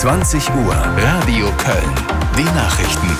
20 Uhr, Radio Köln. Die Nachrichten.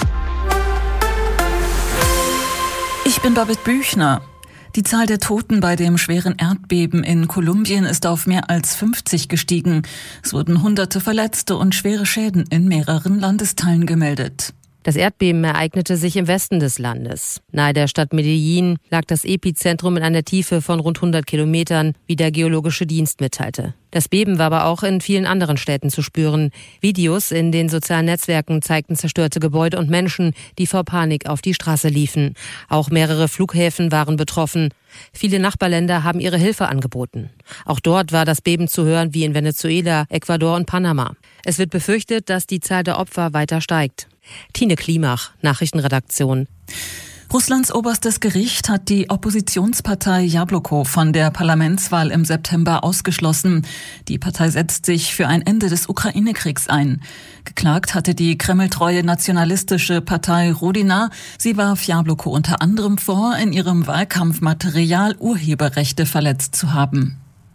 Ich bin Babette Büchner. Die Zahl der Toten bei dem schweren Erdbeben in Kolumbien ist auf mehr als 50 gestiegen. Es wurden Hunderte Verletzte und schwere Schäden in mehreren Landesteilen gemeldet. Das Erdbeben ereignete sich im Westen des Landes. Nahe der Stadt Medellin lag das Epizentrum in einer Tiefe von rund 100 Kilometern, wie der Geologische Dienst mitteilte. Das Beben war aber auch in vielen anderen Städten zu spüren. Videos in den sozialen Netzwerken zeigten zerstörte Gebäude und Menschen, die vor Panik auf die Straße liefen. Auch mehrere Flughäfen waren betroffen. Viele Nachbarländer haben ihre Hilfe angeboten. Auch dort war das Beben zu hören wie in Venezuela, Ecuador und Panama. Es wird befürchtet, dass die Zahl der Opfer weiter steigt. Tine Klimach, Nachrichtenredaktion. Russlands oberstes Gericht hat die Oppositionspartei Jabloko von der Parlamentswahl im September ausgeschlossen. Die Partei setzt sich für ein Ende des Ukraine-Kriegs ein. Geklagt hatte die kremltreue nationalistische Partei Rodina. Sie warf Jabloko unter anderem vor, in ihrem Wahlkampfmaterial Urheberrechte verletzt zu haben.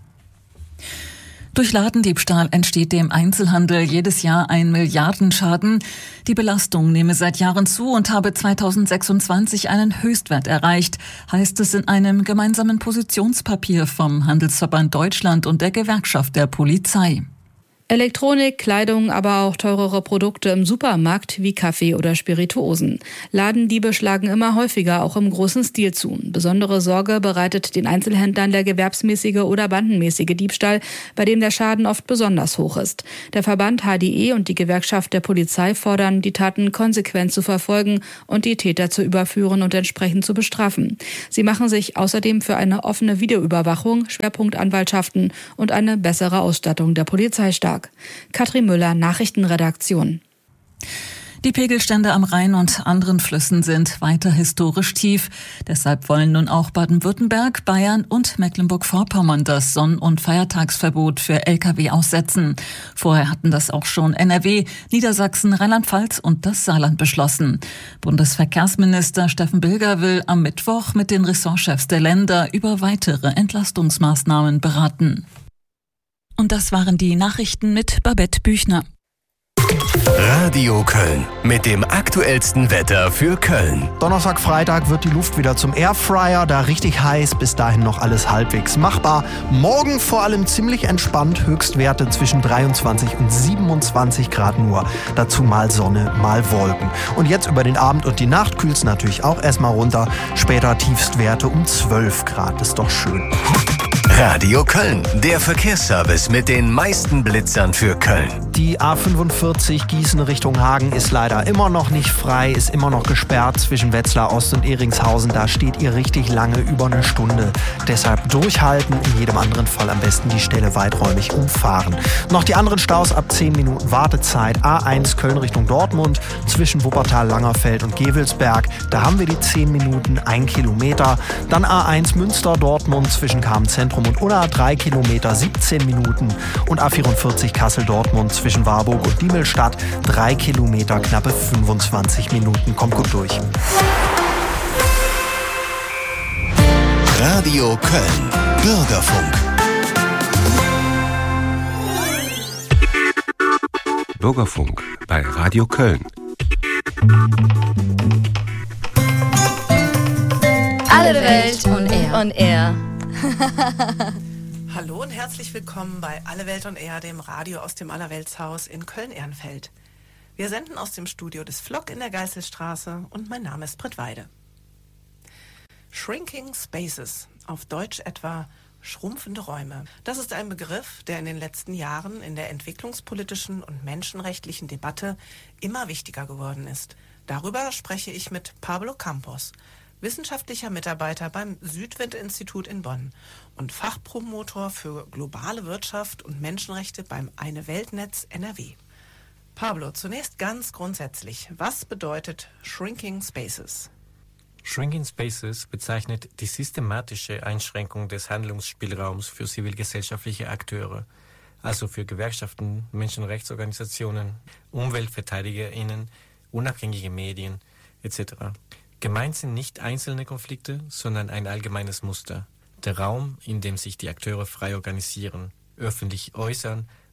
Durch Ladendiebstahl entsteht dem Einzelhandel jedes Jahr ein Milliardenschaden. Die Belastung nehme seit Jahren zu und habe 2026 einen Höchstwert erreicht, heißt es in einem gemeinsamen Positionspapier vom Handelsverband Deutschland und der Gewerkschaft der Polizei. Elektronik, Kleidung, aber auch teurere Produkte im Supermarkt wie Kaffee oder Spirituosen. Ladendiebe schlagen immer häufiger auch im großen Stil zu. Besondere Sorge bereitet den Einzelhändlern der gewerbsmäßige oder bandenmäßige Diebstahl, bei dem der Schaden oft besonders hoch ist. Der Verband HDE und die Gewerkschaft der Polizei fordern, die Taten konsequent zu verfolgen und die Täter zu überführen und entsprechend zu bestrafen. Sie machen sich außerdem für eine offene Videoüberwachung, Schwerpunktanwaltschaften und eine bessere Ausstattung der Polizei stark. Katrin Müller, Nachrichtenredaktion. Die Pegelstände am Rhein und anderen Flüssen sind weiter historisch tief. Deshalb wollen nun auch Baden-Württemberg, Bayern und Mecklenburg-Vorpommern das Sonn- und Feiertagsverbot für Lkw aussetzen. Vorher hatten das auch schon NRW, Niedersachsen, Rheinland-Pfalz und das Saarland beschlossen. Bundesverkehrsminister Steffen Bilger will am Mittwoch mit den Ressortchefs der Länder über weitere Entlastungsmaßnahmen beraten. Und das waren die Nachrichten mit Babette Büchner. Radio Köln mit dem aktuellsten Wetter für Köln. Donnerstag, Freitag wird die Luft wieder zum Airfryer, da richtig heiß, bis dahin noch alles halbwegs machbar. Morgen vor allem ziemlich entspannt, Höchstwerte zwischen 23 und 27 Grad nur. Dazu mal Sonne, mal Wolken. Und jetzt über den Abend und die Nacht kühlt es natürlich auch erstmal runter. Später Tiefstwerte um 12 Grad, ist doch schön. Radio Köln, der Verkehrsservice mit den meisten Blitzern für Köln. Die A45 Gießen Richtung Hagen ist leider immer noch nicht frei, ist immer noch gesperrt zwischen Wetzlar Ost und Eringshausen. Da steht ihr richtig lange, über eine Stunde. Deshalb durchhalten, in jedem anderen Fall am besten die Stelle weiträumig umfahren. Noch die anderen Staus ab 10 Minuten Wartezeit. A1 Köln Richtung Dortmund zwischen Wuppertal, Langerfeld und Gevelsberg. Da haben wir die 10 Minuten, 1 Kilometer. Dann A1 Münster Dortmund zwischen Kamen-Zentrum und Unna 3 Kilometer, 17 Minuten. Und A44 Kassel Dortmund zwischen Warburg und Diemelstadt 3 Kilometer, knappe 25 Minuten. Kommt gut durch. Radio Köln. Bürgerfunk. Bürgerfunk bei Radio Köln. Alle Welt on Air. On Air. Hallo und herzlich willkommen bei Alle Welt on Air, dem Radio aus dem Allerweltshaus in Köln-Ehrenfeld. Wir senden aus dem Studio des Flock in der Geißelstraße und mein Name ist Britt Weide. Shrinking Spaces, auf Deutsch etwa schrumpfende Räume. Das ist ein Begriff, der in den letzten Jahren in der entwicklungspolitischen und menschenrechtlichen Debatte immer wichtiger geworden ist. Darüber spreche ich mit Pablo Campos, wissenschaftlicher Mitarbeiter beim Südwind-Institut in Bonn und Fachpromotor für globale Wirtschaft und Menschenrechte beim Eine-Welt-Netz NRW. Pablo, zunächst ganz grundsätzlich, was bedeutet Shrinking Spaces? Shrinking Spaces bezeichnet die systematische Einschränkung des Handlungsspielraums für zivilgesellschaftliche Akteure, also für Gewerkschaften, Menschenrechtsorganisationen, UmweltverteidigerInnen, unabhängige Medien etc. Gemeint sind nicht einzelne Konflikte, sondern ein allgemeines Muster. Der Raum, in dem sich die Akteure frei organisieren, öffentlich äußern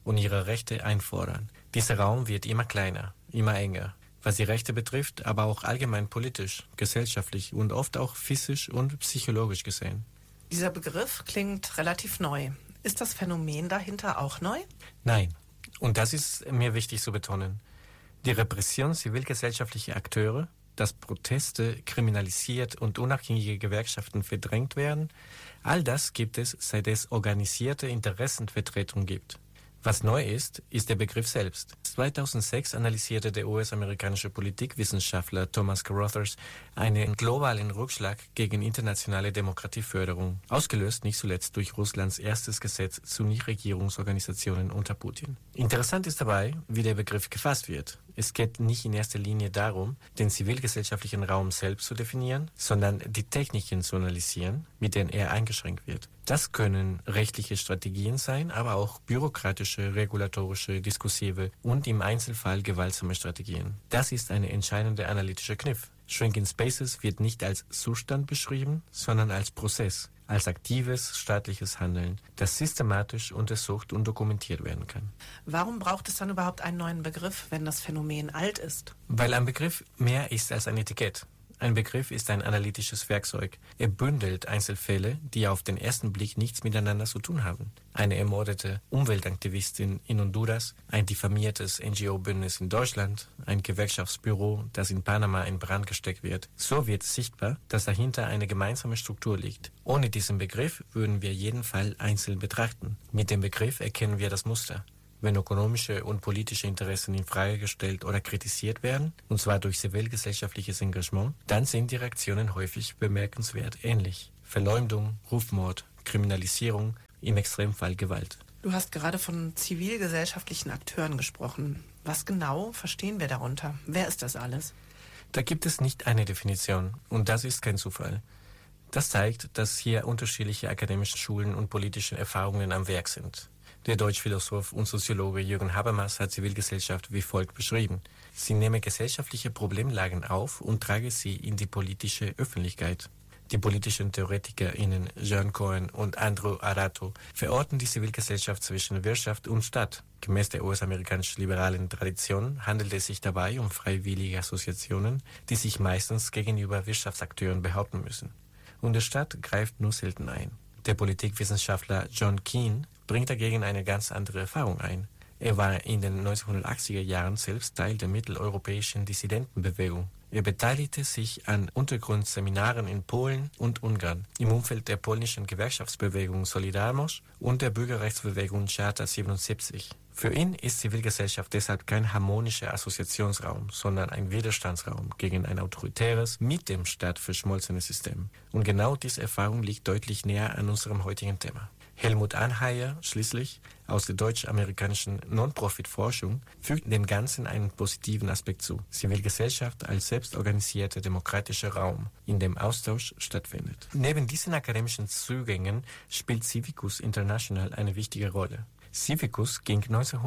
und ihre Rechte einfordern. Dieser Raum wird immer kleiner, immer enger, was die Rechte betrifft, aber auch allgemein politisch, gesellschaftlich und oft auch physisch und psychologisch gesehen. Dieser Begriff klingt relativ neu. Ist das Phänomen dahinter auch neu? Nein, und das ist mir wichtig zu betonen. Die Repression zivilgesellschaftlicher Akteure, dass Proteste kriminalisiert und unabhängige Gewerkschaften verdrängt werden, all das gibt es, seit es organisierte Interessenvertretung gibt. Was neu ist, ist der Begriff selbst. 2006 analysierte der US-amerikanische Politikwissenschaftler Thomas Carothers einen globalen Rückschlag gegen internationale Demokratieförderung, ausgelöst nicht zuletzt durch Russlands erstes Gesetz zu Nichtregierungsorganisationen unter Putin. Interessant ist dabei, wie der Begriff gefasst wird. Es geht nicht in erster Linie darum, den zivilgesellschaftlichen Raum selbst zu definieren, sondern die Techniken zu analysieren, mit denen er eingeschränkt wird. Das können rechtliche Strategien sein, aber auch bürokratische, regulatorische, diskursive und im Einzelfall gewaltsame Strategien. Das ist eine entscheidende analytische Kniff. Shrinking Spaces wird nicht als Zustand beschrieben, sondern als Prozess, als aktives staatliches Handeln, das systematisch untersucht und dokumentiert werden kann. Warum braucht es dann überhaupt einen neuen Begriff, wenn das Phänomen alt ist? Weil ein Begriff mehr ist als ein Etikett. Ein Begriff ist ein analytisches Werkzeug. Er bündelt Einzelfälle, die auf den ersten Blick nichts miteinander zu tun haben. Eine ermordete Umweltaktivistin in Honduras, ein diffamiertes NGO-Bündnis in Deutschland, ein Gewerkschaftsbüro, das in Panama in Brand gesteckt wird. So wird sichtbar, dass dahinter eine gemeinsame Struktur liegt. Ohne diesen Begriff würden wir jeden Fall einzeln betrachten. Mit dem Begriff erkennen wir das Muster. Wenn ökonomische und politische Interessen in Frage gestellt oder kritisiert werden, und zwar durch zivilgesellschaftliches Engagement, dann sind die Reaktionen häufig bemerkenswert ähnlich. Verleumdung, Rufmord, Kriminalisierung, im Extremfall Gewalt. Du hast gerade von zivilgesellschaftlichen Akteuren gesprochen. Was genau verstehen wir darunter? Wer ist das alles? Da gibt es nicht eine Definition, und das ist kein Zufall. Das zeigt, dass hier unterschiedliche akademische Schulen und politische Erfahrungen am Werk sind. Der Deutschphilosoph und Soziologe Jürgen Habermas hat Zivilgesellschaft wie folgt beschrieben. Sie nehme gesellschaftliche Problemlagen auf und trage sie in die politische Öffentlichkeit. Die politischen TheoretikerInnen Jean Cohen und Andrew Arato verorten die Zivilgesellschaft zwischen Wirtschaft und Staat. Gemäß der US-amerikanischen liberalen Tradition handelt es sich dabei um freiwillige Assoziationen, die sich meistens gegenüber Wirtschaftsakteuren behaupten müssen. Und der Staat greift nur selten ein. Der Politikwissenschaftler John Keane bringt dagegen eine ganz andere Erfahrung ein. Er war in den 1980er Jahren selbst Teil der mitteleuropäischen Dissidentenbewegung. Er beteiligte sich an Untergrundseminaren in Polen und Ungarn im Umfeld der polnischen Gewerkschaftsbewegung Solidarność und der Bürgerrechtsbewegung Charta 77. Für ihn ist Zivilgesellschaft deshalb kein harmonischer Assoziationsraum, sondern ein Widerstandsraum gegen ein autoritäres, mit dem Staat verschmolzenes System. Und genau diese Erfahrung liegt deutlich näher an unserem heutigen Thema. Helmut Anheier schließlich aus der deutsch-amerikanischen Non-Profit-Forschung fügt dem Ganzen einen positiven Aspekt zu. Zivilgesellschaft als selbstorganisierter demokratischer Raum, in dem Austausch stattfindet. Neben diesen akademischen Zugängen spielt Civicus International eine wichtige Rolle. Civicus ging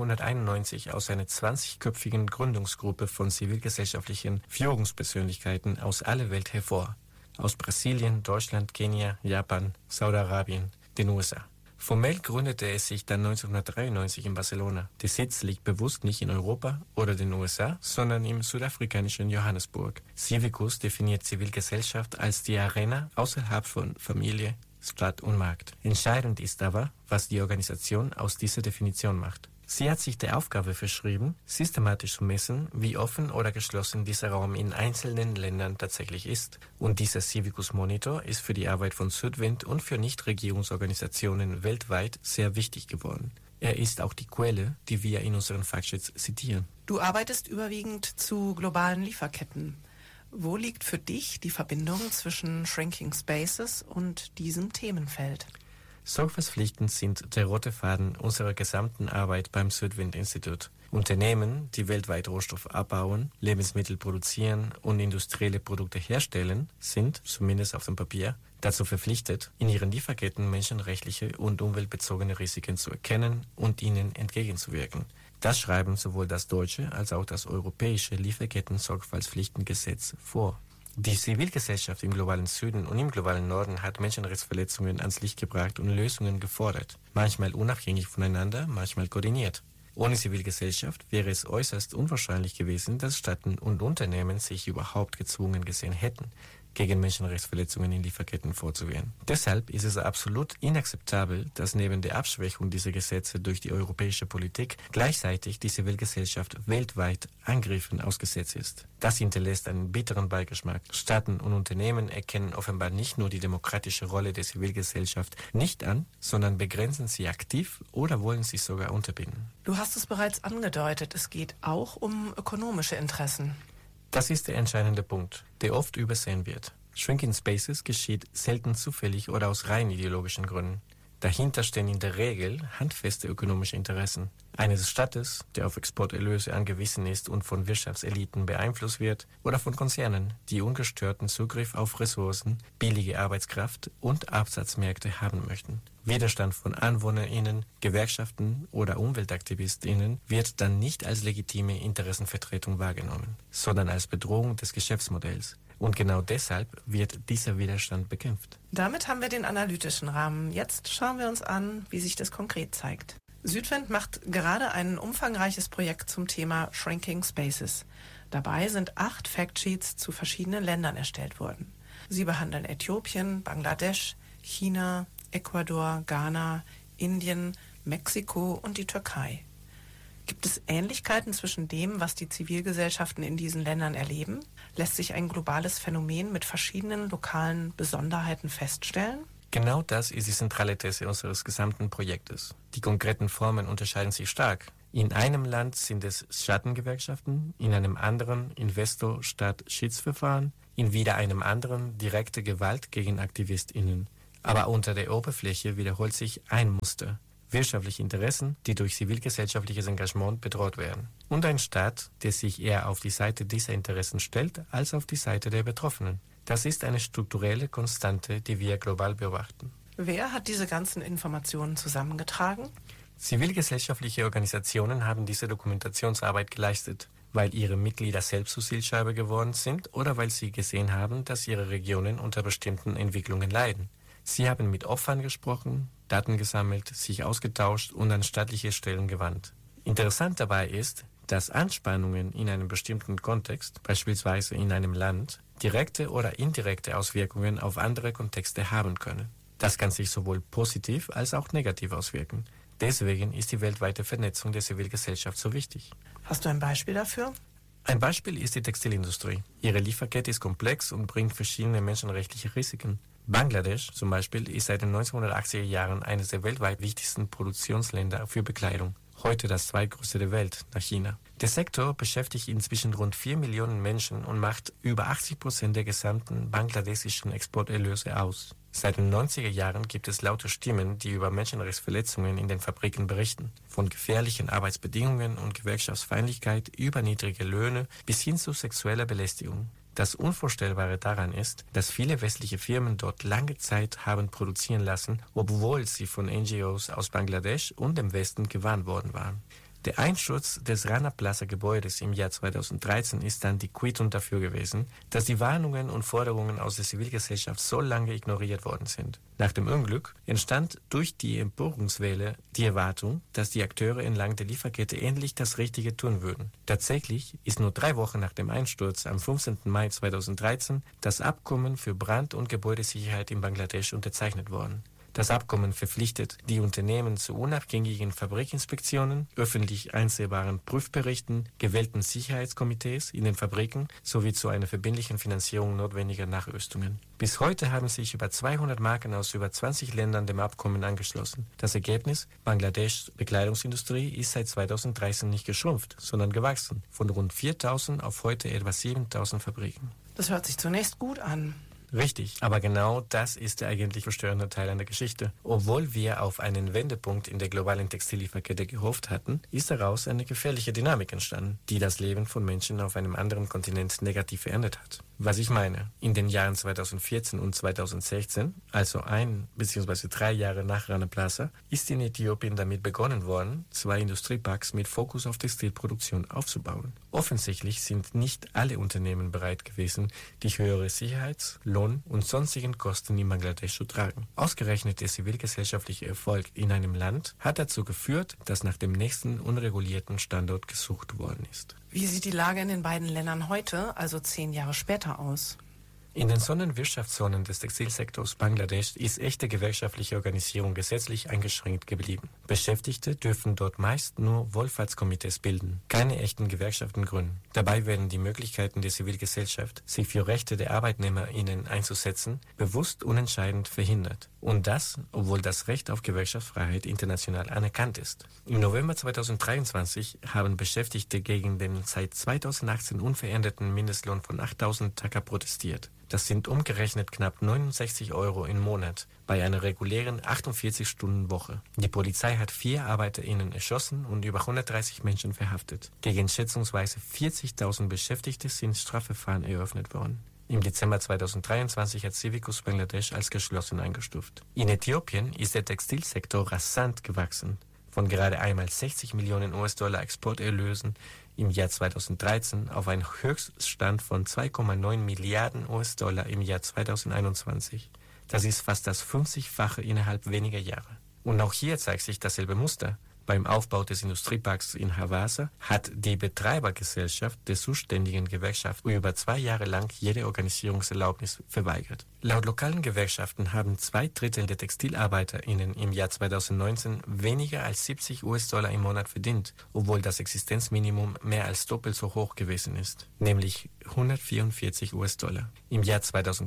1991 aus einer 20-köpfigen Gründungsgruppe von zivilgesellschaftlichen Führungspersönlichkeiten aus aller Welt hervor. Aus Brasilien, Deutschland, Kenia, Japan, Saudi-Arabien, den USA. Formell gründete es sich dann 1993 in Barcelona. Der Sitz liegt bewusst nicht in Europa oder den USA, sondern im südafrikanischen Johannesburg. Civicus definiert Zivilgesellschaft als die Arena außerhalb von Familie, Stadt und Markt. Entscheidend ist aber, was die Organisation aus dieser Definition macht. Sie hat sich der Aufgabe verschrieben, systematisch zu messen, wie offen oder geschlossen dieser Raum in einzelnen Ländern tatsächlich ist. Und dieser Civicus Monitor ist für die Arbeit von Südwind und für Nichtregierungsorganisationen weltweit sehr wichtig geworden. Er ist auch die Quelle, die wir in unseren Factsheets zitieren. Du arbeitest überwiegend zu globalen Lieferketten. Wo liegt für dich die Verbindung zwischen Shrinking Spaces und diesem Themenfeld? Sorgfaltspflichten sind der rote Faden unserer gesamten Arbeit beim Südwind-Institut. Unternehmen, die weltweit Rohstoff abbauen, Lebensmittel produzieren und industrielle Produkte herstellen, sind, zumindest auf dem Papier, dazu verpflichtet, in ihren Lieferketten menschenrechtliche und umweltbezogene Risiken zu erkennen und ihnen entgegenzuwirken. Das schreiben sowohl das deutsche als auch das europäische Lieferketten-Sorgfaltspflichtengesetz vor. Die Zivilgesellschaft im globalen Süden und im globalen Norden hat Menschenrechtsverletzungen ans Licht gebracht und Lösungen gefordert, manchmal unabhängig voneinander, manchmal koordiniert. Ohne Zivilgesellschaft wäre es äußerst unwahrscheinlich gewesen, dass Staaten und Unternehmen sich überhaupt gezwungen gesehen hätten, gegen Menschenrechtsverletzungen in Lieferketten vorzugehen. Deshalb ist es absolut inakzeptabel, dass neben der Abschwächung dieser Gesetze durch die europäische Politik gleichzeitig die Zivilgesellschaft weltweit Angriffen ausgesetzt ist. Das hinterlässt einen bitteren Beigeschmack. Staaten und Unternehmen erkennen offenbar nicht nur die demokratische Rolle der Zivilgesellschaft nicht an, sondern begrenzen sie aktiv oder wollen sie sogar unterbinden. Du hast es bereits angedeutet, es geht auch um ökonomische Interessen. Das ist der entscheidende Punkt, der oft übersehen wird. Shrinking Spaces geschieht selten zufällig oder aus rein ideologischen Gründen. Dahinter stehen in der Regel handfeste ökonomische Interessen. Eines Staates, der auf Exporterlöse angewiesen ist und von Wirtschaftseliten beeinflusst wird, oder von Konzernen, die ungestörten Zugriff auf Ressourcen, billige Arbeitskraft und Absatzmärkte haben möchten. Widerstand von AnwohnerInnen, Gewerkschaften oder UmweltaktivistInnen wird dann nicht als legitime Interessenvertretung wahrgenommen, sondern als Bedrohung des Geschäftsmodells. Und genau deshalb wird dieser Widerstand bekämpft. Damit haben wir den analytischen Rahmen. Jetzt schauen wir uns an, wie sich das konkret zeigt. Südwind macht gerade ein umfangreiches Projekt zum Thema Shrinking Spaces. Dabei sind 8 Factsheets zu verschiedenen Ländern erstellt worden. Sie behandeln Äthiopien, Bangladesch, China, Ecuador, Ghana, Indien, Mexiko und die Türkei. Gibt es Ähnlichkeiten zwischen dem, was die Zivilgesellschaften in diesen Ländern erleben? Lässt sich ein globales Phänomen mit verschiedenen lokalen Besonderheiten feststellen? Genau das ist die zentrale These unseres gesamten Projektes. Die konkreten Formen unterscheiden sich stark. In einem Land sind es Schattengewerkschaften, in einem anderen Investor-Staat-Schiedsverfahren, in wieder einem anderen direkte Gewalt gegen AktivistInnen. Aber unter der Oberfläche wiederholt sich ein Muster. Wirtschaftliche Interessen, die durch zivilgesellschaftliches Engagement bedroht werden. Und ein Staat, der sich eher auf die Seite dieser Interessen stellt, als auf die Seite der Betroffenen. Das ist eine strukturelle Konstante, die wir global beobachten. Wer hat diese ganzen Informationen zusammengetragen? Zivilgesellschaftliche Organisationen haben diese Dokumentationsarbeit geleistet, weil ihre Mitglieder selbst zur Zielscheibe geworden sind oder weil sie gesehen haben, dass ihre Regionen unter bestimmten Entwicklungen leiden. Sie haben mit Opfern gesprochen, Daten gesammelt, sich ausgetauscht und an staatliche Stellen gewandt. Interessant dabei ist, dass Anspannungen in einem bestimmten Kontext, beispielsweise in einem Land, direkte oder indirekte Auswirkungen auf andere Kontexte haben können. Das kann sich sowohl positiv als auch negativ auswirken. Deswegen ist die weltweite Vernetzung der Zivilgesellschaft so wichtig. Hast du ein Beispiel dafür? Ein Beispiel ist die Textilindustrie. Ihre Lieferkette ist komplex und bringt verschiedene menschenrechtliche Risiken. Bangladesch zum Beispiel ist seit den 1980er Jahren eines der weltweit wichtigsten Produktionsländer für Bekleidung. Heute das zweitgrößte der Welt, nach China. Der Sektor beschäftigt inzwischen rund 4 Millionen Menschen und macht über 80% der gesamten bangladesischen Exporterlöse aus. Seit den 90er Jahren gibt es laute Stimmen, die über Menschenrechtsverletzungen in den Fabriken berichten. Von gefährlichen Arbeitsbedingungen und Gewerkschaftsfeindlichkeit über niedrige Löhne bis hin zu sexueller Belästigung. Das Unvorstellbare daran ist, dass viele westliche Firmen dort lange Zeit haben produzieren lassen, obwohl sie von NGOs aus Bangladesch und dem Westen gewarnt worden waren. Der Einsturz des Rana Plaza Gebäudes im Jahr 2013 ist dann die Quittung dafür gewesen, dass die Warnungen und Forderungen aus der Zivilgesellschaft so lange ignoriert worden sind. Nach dem Unglück entstand durch die Empörungswelle die Erwartung, dass die Akteure entlang der Lieferkette endlich das Richtige tun würden. Tatsächlich ist nur 3 Wochen nach dem Einsturz am 15. Mai 2013 das Abkommen für Brand- und Gebäudesicherheit in Bangladesch unterzeichnet worden. Das Abkommen verpflichtet die Unternehmen zu unabhängigen Fabrikinspektionen, öffentlich einsehbaren Prüfberichten, gewählten Sicherheitskomitees in den Fabriken sowie zu einer verbindlichen Finanzierung notwendiger Nachrüstungen. Bis heute haben sich über 200 Marken aus über 20 Ländern dem Abkommen angeschlossen. Das Ergebnis: Bangladeschs Bekleidungsindustrie ist seit 2013 nicht geschrumpft, sondern gewachsen, von rund 4.000 auf heute etwa 7.000 Fabriken. Das hört sich zunächst gut an. Richtig, aber genau das ist der eigentlich verstörende Teil an der Geschichte. Obwohl wir auf einen Wendepunkt in der globalen Textillieferkette gehofft hatten, ist daraus eine gefährliche Dynamik entstanden, die das Leben von Menschen auf einem anderen Kontinent negativ verändert hat. Was ich meine, in den Jahren 2014 und 2016, also 1 bzw. 3 Jahre nach Rana Plaza, ist in Äthiopien damit begonnen worden, 2 Industrieparks mit Fokus auf Textilproduktion aufzubauen. Offensichtlich sind nicht alle Unternehmen bereit gewesen, die höhere Sicherheits-, Lohn- und sonstigen Kosten in Bangladesch zu tragen. Ausgerechnet der zivilgesellschaftliche Erfolg in einem Land hat dazu geführt, dass nach dem nächsten unregulierten Standort gesucht worden ist. Wie sieht die Lage in den beiden Ländern heute, also 10 Jahre später, aus? In den Sonnenwirtschaftszonen des Textilsektors Bangladesch ist echte gewerkschaftliche Organisierung gesetzlich eingeschränkt geblieben. Beschäftigte dürfen dort meist nur Wohlfahrtskomitees bilden, keine echten Gewerkschaften gründen. Dabei werden die Möglichkeiten der Zivilgesellschaft, sich für Rechte der ArbeitnehmerInnen einzusetzen, bewusst unentscheidend verhindert. Und das, obwohl das Recht auf Gewerkschaftsfreiheit international anerkannt ist. Im November 2023 haben Beschäftigte gegen den seit 2018 unveränderten Mindestlohn von 8.000 Taka protestiert. Das sind umgerechnet knapp 69 € im Monat bei einer regulären 48-Stunden-Woche. Die Polizei hat 4 ArbeiterInnen erschossen und über 130 Menschen verhaftet. Gegen schätzungsweise 40.000 Beschäftigte sind Strafverfahren eröffnet worden. Im Dezember 2023 hat Civicus Bangladesch als geschlossen eingestuft. In Äthiopien ist der Textilsektor rasant gewachsen. Von gerade einmal 60 Millionen US-Dollar Exporterlösen im Jahr 2013 auf einen Höchststand von 2,9 Milliarden US-Dollar im Jahr 2021. Das ist fast das 50-fache innerhalb weniger Jahre. Und auch hier zeigt sich dasselbe Muster. Beim Aufbau des Industrieparks in Hawassa hat die Betreibergesellschaft der zuständigen Gewerkschaft über 2 Jahre lang jede Organisierungserlaubnis verweigert. Laut lokalen Gewerkschaften haben 2/3 der TextilarbeiterInnen im Jahr 2019 weniger als 70 US-Dollar im Monat verdient, obwohl das Existenzminimum mehr als doppelt so hoch gewesen ist, nämlich 144 US-Dollar. Im Jahr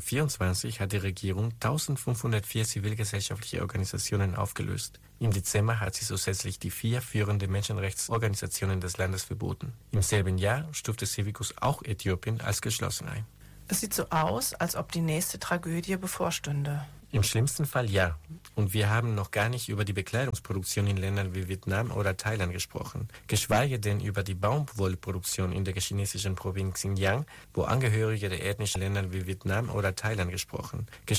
2024 hat die Regierung 1504 zivilgesellschaftliche Organisationen aufgelöst. Im Dezember hat sie zusätzlich die 4 führenden Menschenrechtsorganisationen des Landes verboten. Im selben Jahr stufte Civicus auch Äthiopien als geschlossen ein. Es sieht so aus, als ob die nächste Tragödie bevorstünde. Im schlimmsten Fall ja. Und wir haben noch gar nicht über die Bekleidungsproduktion in Ländern wie Vietnam oder Thailand gesprochen. Geschweige denn über die Baumwollproduktion in der chinesischen Provinz Xinjiang, wo Angehörige der ethnischen Länder wie Vietnam oder Thailand gesprochen.